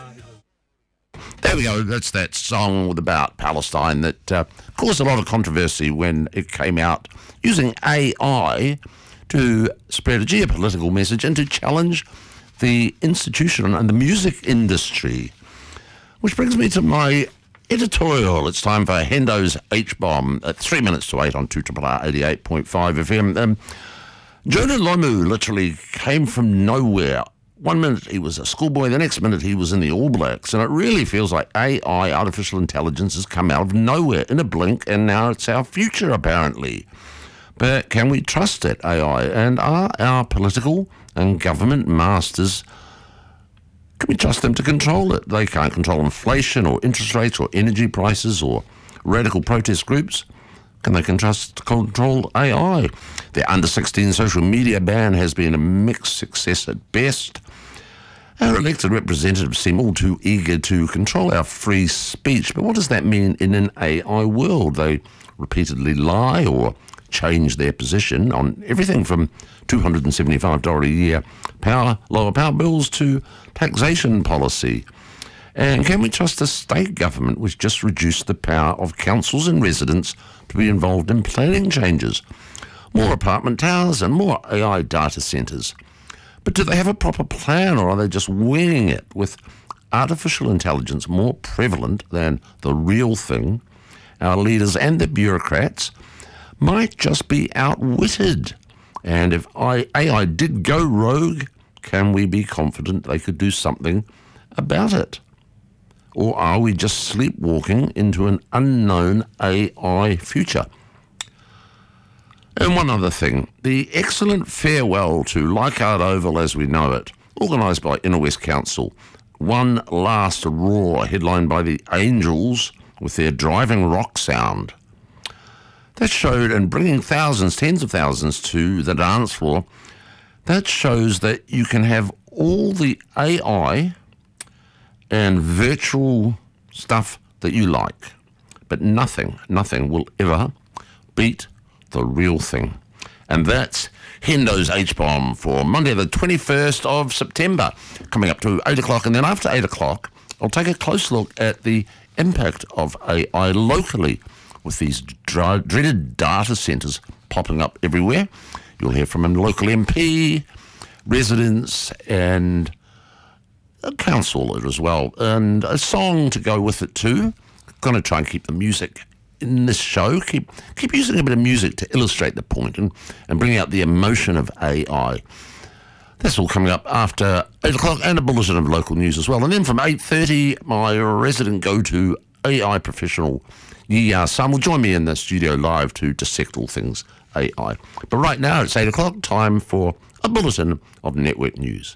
There we go. That's that song about Palestine that caused a lot of controversy when it came out, using AI to spread a geopolitical message and to challenge the institution and the music industry. Which brings me to my editorial. It's time for Hendo's H-Bomb at 3 minutes to 8 on 2RRR 88.5 FM. Jonah Lomu literally came from nowhere. 1 minute he was a schoolboy, the next minute he was in the All Blacks, and it really feels like AI, artificial intelligence, has come out of nowhere in a blink, and now it's our future, apparently. But can we trust that AI? And are our political and government masters, can we trust them to control it? They can't control inflation or interest rates or energy prices or radical protest groups. Can they control AI? The under-16 social media ban has been a mixed success at best. Our elected representatives seem all too eager to control our free speech, but what does that mean in an AI world? They repeatedly lie or change their position on everything from $275 a year lower power bills to taxation policy. And can we trust a state government which just reduced the power of councils and residents to be involved in planning changes? More apartment towers and more AI data centres. But do they have a proper plan, or are they just winging it with artificial intelligence more prevalent than the real thing? Our leaders and the bureaucrats might just be outwitted. And if AI did go rogue, can we be confident they could do something about it? Or are we just sleepwalking into an unknown AI future? And one other thing, the excellent farewell to Leichhardt Oval as we know it, organised by Inner West Council, one last roar, headlined by the Angels with their driving rock sound. That showed, and bringing thousands, tens of thousands to the dance floor, that shows that you can have all the AI and virtual stuff that you like, but nothing will ever beat the real thing. And that's Hendo's H-Bomb for Monday the 21st of September, coming up to 8 o'clock. And then after 8 o'clock, I'll take a close look at the impact of AI locally with these dreaded data centres popping up everywhere. You'll hear from a local MP, residents, and a councillor as well, and a song to go with it too. Going to try and keep the music in this show, keep using a bit of music to illustrate the point and bring out the emotion of AI. That's all coming up after 8 o'clock, and a bulletin of local news as well. And then from 8:30, my resident go-to AI professional, Yi Sun, will join me in the studio live to dissect all things AI. But right now it's 8 o'clock, time for a bulletin of network news.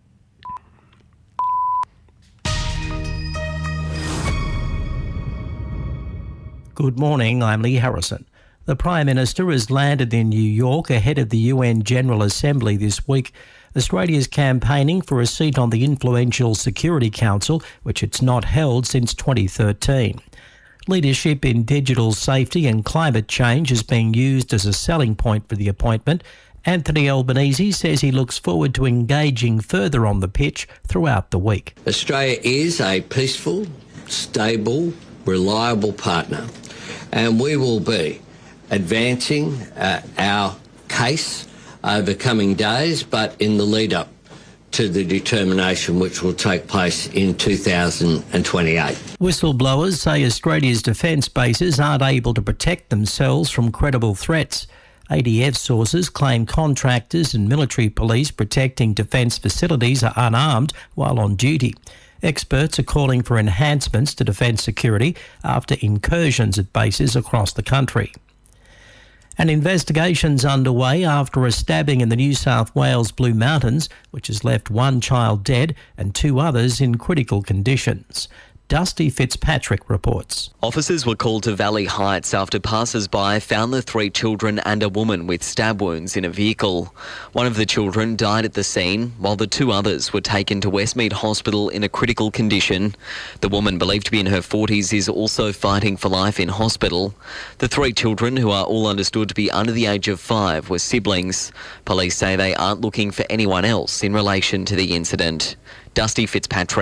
Good morning, I'm Lee Harrison. The Prime Minister has landed in New York ahead of the UN General Assembly this week. Australia is campaigning for a seat on the influential Security Council, which it's not held since 2013. Leadership in digital safety and climate change is being used as a selling point for the appointment. Anthony Albanese says he looks forward to engaging further on the pitch throughout the week. Australia is a peaceful, stable, reliable partner, and we will be advancing our case over coming days, but in the lead-up to the determination which will take place in 2028. Whistleblowers say Australia's defence bases aren't able to protect themselves from credible threats. ADF sources claim contractors and military police protecting defence facilities are unarmed while on duty. Experts are calling for enhancements to defence security after incursions at bases across the country. An investigation's underway after a stabbing in the New South Wales Blue Mountains, which has left one child dead and two others in critical conditions. Dusty Fitzpatrick reports. Officers were called to Valley Heights after passers-by found the three children and a woman with stab wounds in a vehicle. One of the children died at the scene, while the two others were taken to Westmead Hospital in a critical condition. The woman, believed to be in her 40s, is also fighting for life in hospital. The three children, who are all understood to be under the age of 5, were siblings. Police say they aren't looking for anyone else in relation to the incident. Dusty Fitzpatrick,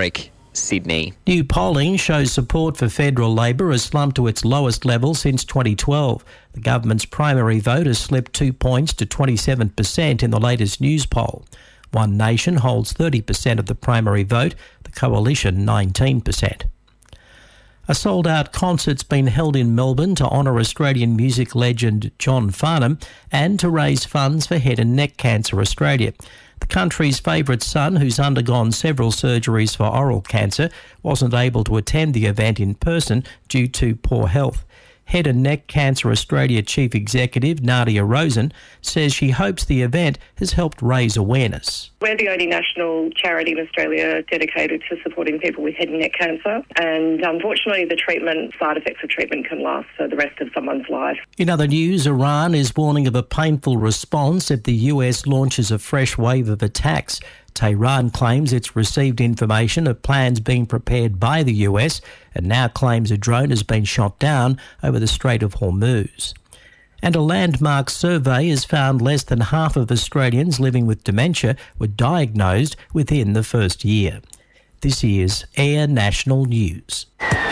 Sydney. New polling shows support for federal Labor has slumped to its lowest level since 2012. The government's primary vote has slipped 2 points to 27% in the latest news poll. One Nation holds 30% of the primary vote, the Coalition 19%. A sold-out concert's been held in Melbourne to honour Australian music legend John Farnham and to raise funds for Head and Neck Cancer Australia. The country's favourite son, who's undergone several surgeries for oral cancer, wasn't able to attend the event in person due to poor health. Head and Neck Cancer Australia Chief Executive Nadia Rosen says she hopes the event has helped raise awareness. We're the only national charity in Australia dedicated to supporting people with head and neck cancer, and unfortunately the side effects of treatment can last for the rest of someone's life. In other news, Iran is warning of a painful response if the US launches a fresh wave of attacks. Tehran claims it's received information of plans being prepared by the US and now claims a drone has been shot down over the Strait of Hormuz. And a landmark survey has found less than half of Australians living with dementia were diagnosed within the first year. This is Air National News.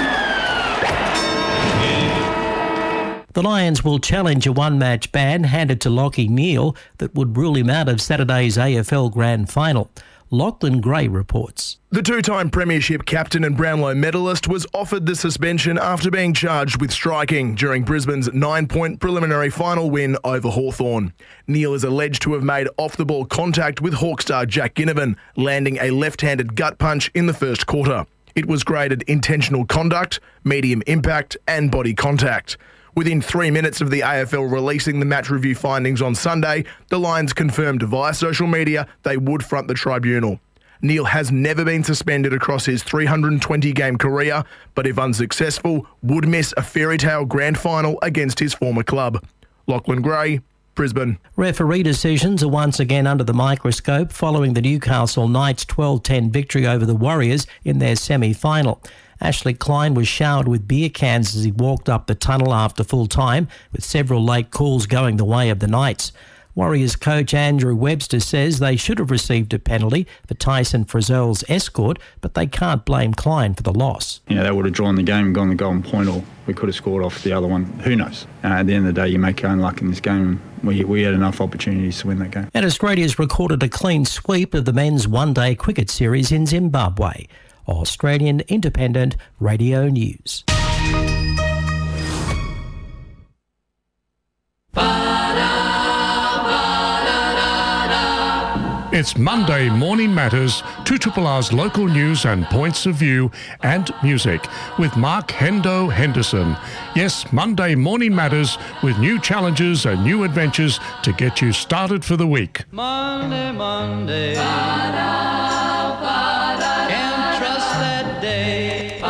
The Lions will challenge a one-match ban handed to Lachie Neale that would rule him out of Saturday's AFL Grand Final. Lachlan Gray reports. The two-time premiership captain and Brownlow medalist was offered the suspension after being charged with striking during Brisbane's 9-point preliminary final win over Hawthorn. Neale is alleged to have made off-the-ball contact with Hawk star Jack Ginnivan, landing a left-handed gut punch in the first quarter. It was graded intentional conduct, medium impact and body contact. Within 3 minutes of the AFL releasing the match review findings on Sunday, the Lions confirmed via social media they would front the tribunal. Neale has never been suspended across his 320-game career, but if unsuccessful, would miss a fairy-tale grand final against his former club. Lachlan Gray, Brisbane. Referee decisions are once again under the microscope following the Newcastle Knights' 12-10 victory over the Warriors in their semi-final. Ashley Klein was showered with beer cans as he walked up the tunnel after full time, with several late calls going the way of the Knights. Warriors coach Andrew Webster says they should have received a penalty for Tyson Frizzell's escort, but they can't blame Klein for the loss. That would have drawn the game and gone the golden point, or we could have scored off the other one. Who knows? At the end of the day, you make your own luck in this game. We had enough opportunities to win that game. And Australia's recorded a clean sweep of the men's one-day cricket series in Zimbabwe. Australian Independent Radio News. It's Monday Morning Matters, 2RR's local news and points of view and music with Mark Hendo Henderson. Yes, Monday Morning Matters with new challenges and new adventures to get you started for the week. Monday, can't trust that day.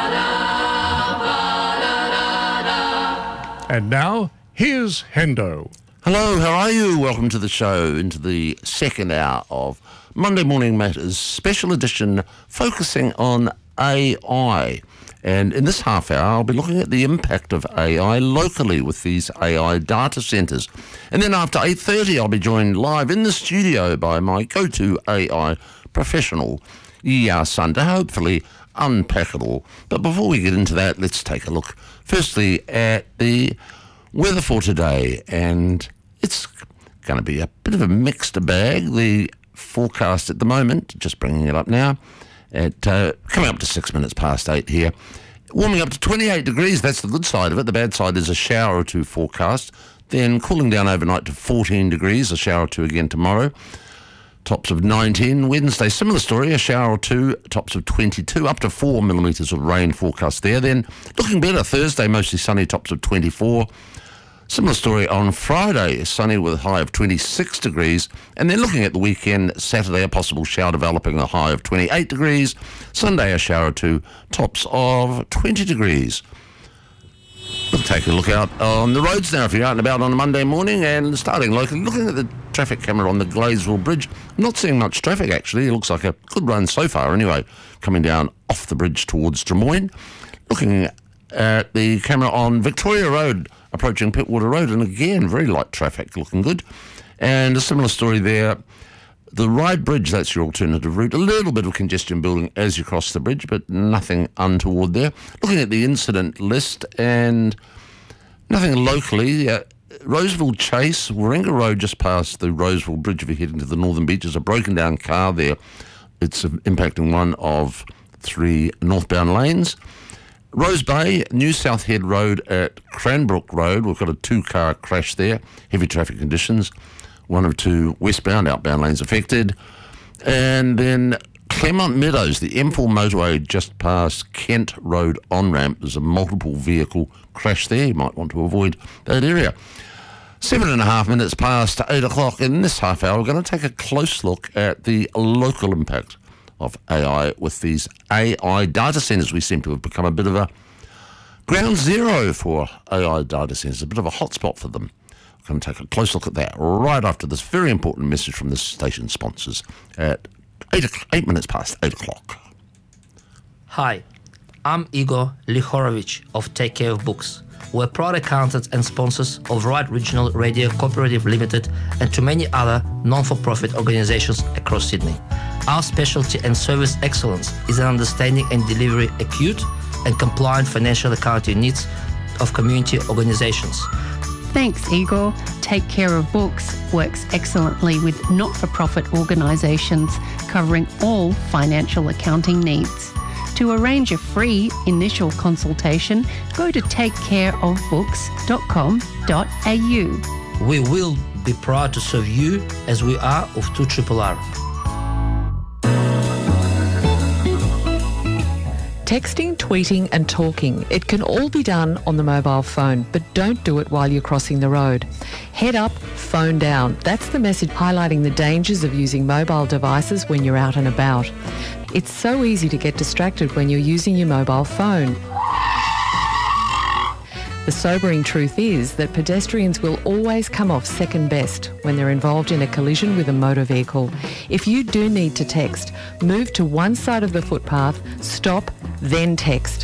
And now, here's Hendo. Hello, how are you? Welcome to the show, into the second hour of Monday Morning Matters, special edition focusing on AI. And in this half hour, I'll be looking at the impact of AI locally with these AI data centres. And then after 8:30, I'll be joined live in the studio by my go-to AI professional, Yi Sun, to hopefully unpack it all. But before we get into that, let's take a look firstly at the weather for today, and it's going to be a bit of a mixed bag. The forecast at the moment, just bringing it up now, at coming up to 6 minutes past 8 here, warming up to 28 degrees. That's the good side of it. The bad side is a shower or two forecast, then cooling down overnight to 14 degrees, a shower or two again tomorrow, tops of 19. Wednesday, similar story, a shower or two, tops of 22, up to 4 millimetres of rain forecast there. Then looking better, Thursday, mostly sunny, tops of 24. Similar story on Friday, sunny with a high of 26 degrees. And then looking at the weekend, Saturday, a possible shower developing, a high of 28 degrees. Sunday, a shower or two, tops of 20 degrees. We'll take a look out on the roads now if you're out and about on a Monday morning, and starting locally, looking at the traffic camera on the Gladesville Bridge. I'm not seeing much traffic actually. It looks like a good run so far anyway, coming down off the bridge towards Drummoyne. Looking at the camera on Victoria Road, approaching Pittwater Road, and again, very light traffic, looking good. And a similar story there The Ryde Bridge, that's your alternative route. A little bit of congestion building as you cross the bridge, but nothing untoward there. Looking at the incident list and nothing locally. Roseville Chase, Warringah Road just past the Roseville Bridge if you're heading to the Northern Beach. There's a broken down car there. It's impacting one of 3 northbound lanes. Rose Bay, New South Head Road at Cranbrook Road. We've got a 2-car crash there. Heavy traffic conditions. 1 of 2 westbound, outbound lanes affected. And then Claremont Meadows, the M4 motorway just past Kent Road on-ramp. There's a multiple vehicle crash there. You might want to avoid that area. 7.5 minutes past 8 o'clock. In this half hour, we're going to take a close look at the local impact of AI with these AI data centres. We seem to have become a bit of a ground zero for AI data centres, a bit of a hotspot for them. We're going to take a close look at that right after this very important message from the station sponsors at 8 minutes past 8 o'clock. Hi, I'm Igor Lihorovich of Take Care of Books. We're proud accountants and sponsors of Ryde Regional Radio Cooperative Limited and to many other non-for-profit organizations across Sydney. Our specialty and service excellence is in understanding and delivering acute and compliant financial accounting needs of community organizations. Thanks, Igor. Take Care of Books works excellently with not-for-profit organisations covering all financial accounting needs. To arrange a free initial consultation, go to takecareofbooks.com.au. We will be proud to serve you as we are of 2RRR. Texting, tweeting and talking. It can all be done on the mobile phone, but don't do it while you're crossing the road. Head up, phone down. That's the message highlighting the dangers of using mobile devices when you're out and about. It's so easy to get distracted when you're using your mobile phone. The sobering truth is that pedestrians will always come off second best when they're involved in a collision with a motor vehicle. If you do need to text, move to one side of the footpath, stop, then text.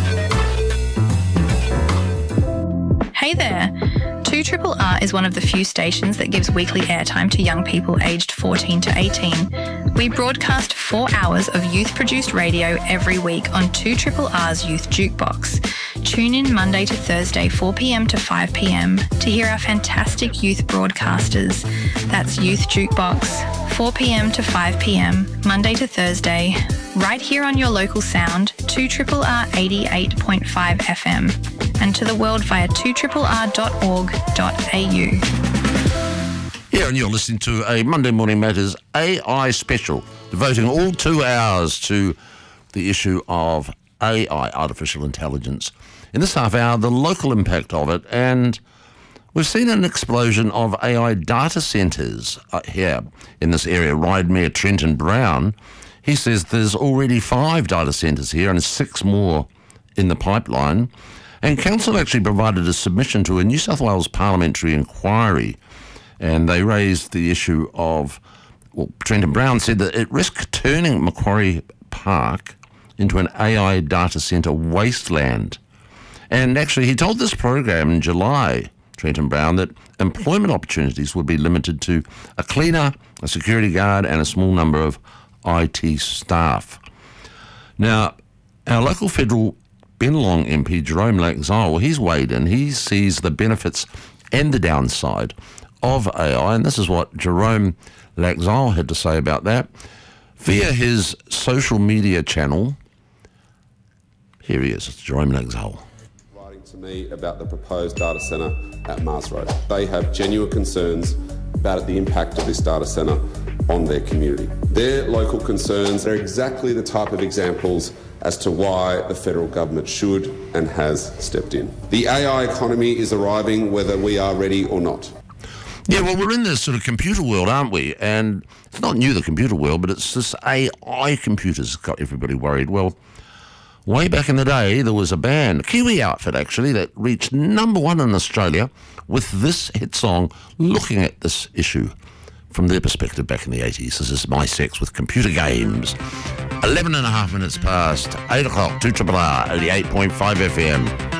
Hey there! 2RRR is one of the few stations that gives weekly airtime to young people aged 14 to 18. We broadcast 4 hours of youth-produced radio every week on 2RRR's Youth Jukebox. Tune in Monday to Thursday 4 p.m. to 5 p.m. to hear our fantastic youth broadcasters. That's Youth Jukebox, 4 p.m. to 5 p.m, Monday to Thursday, right here on your local sound, 2RRR 88.5 FM, and to the world via 2RRR.org.au. Yeah, and you're listening to a Monday Morning Matters AI special, devoting all 2 hours to the issue of AI, artificial intelligence. In this half hour, the local impact of it, and we've seen an explosion of AI data centres here in this area. Ryde Mayor Trenton Brown, he says there's already 5 data centres here and 6 more in the pipeline. And Council actually provided a submission to a New South Wales parliamentary inquiry, and they raised the issue of, well, Trenton Brown said that it risked turning Macquarie Park into an AI data centre wasteland. And actually, he told this program in July, Trenton Brown, that employment opportunities would be limited to a cleaner, a security guard, and a small number of IT staff. Now, our local federal Bennelong MP, Jerome Laxale, well, he's weighed in. He sees the benefits and the downside of AI, and this is what Jerome Laxale had to say about that via his social media channel. Here he is, it's Jerome Laxale. Writing to me about the proposed data centre at Mars Road. They have genuine concerns about the impact of this data centre on their community. Their local concerns are exactly the type of examples as to why the federal government should and has stepped in. The AI economy is arriving whether we are ready or not. Yeah, well, we're in this sort of computer world, aren't we? And it's not new, the computer world, but it's this AI computers got everybody worried. Well, way back in the day, there was a band, a Kiwi outfit actually, that reached #1 in Australia with this hit song looking at this issue from their perspective back in the 80s. This is My Sex with Computer Games. 11.5 minutes past 8 o'clock, 2RRR 88.5 FM.